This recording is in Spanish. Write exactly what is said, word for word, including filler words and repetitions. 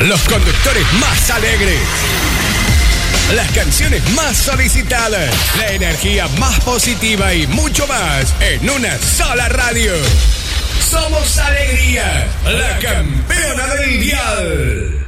Los conductores más alegres. Las canciones más solicitadas. La energía más positiva y mucho más en una sola radio. Somos Alegría, la campeona del dial.